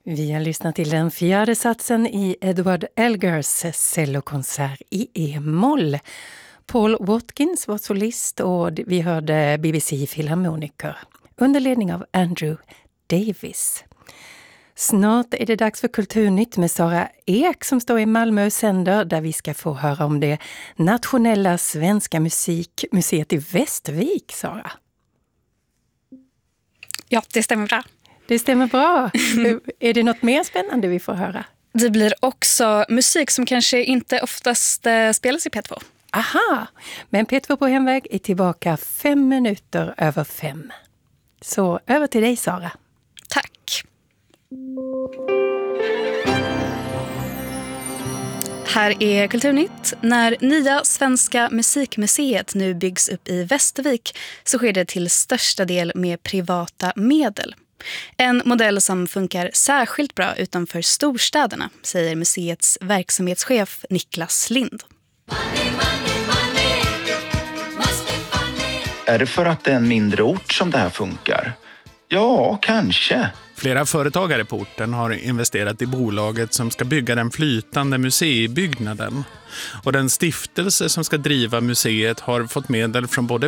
Vi har lyssnat till den fjärde satsen i Edward Elgars cellokonsert i E-moll. Paul Watkins var solist och vi hörde BBC Philharmoniker under ledning av Andrew Davis. Snart är det dags för Kulturnytt med Sara Ek som står i Malmö och sänder, där vi ska få höra om det nationella svenska musikmuseet i Västervik, Sara. Ja, det stämmer bra. Det stämmer bra. Är det något mer spännande vi får höra? Det blir också musik som kanske inte oftast spelas i P2. Aha, men P2 på hemväg är tillbaka 5:05. Så över till dig, Sara. Tack. Här är Kulturnytt. När nya Svenska musikmuseet nu byggs upp i Västervik så sker det till största del med privata medel. En modell som funkar särskilt bra utanför storstäderna, säger museets verksamhetschef Niklas Lind. Är det för att det är en mindre ort som det här funkar? Ja, kanske. Flera företagare på orten har investerat i bolaget som ska bygga den flytande museibyggnaden. Och den stiftelse som ska driva museet har fått medel från både